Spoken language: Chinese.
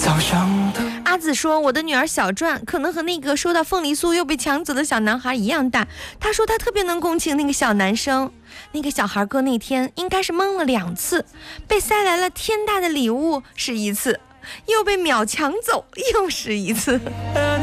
阿紫说，我的女儿小传可能和那个收到凤梨酥又被抢走的小男孩一样大。他说他特别能共情那个小男生。那个小孩哥那天应该是懵了2次，被塞来了天大的礼物是1次，又被秒抢走又是1次。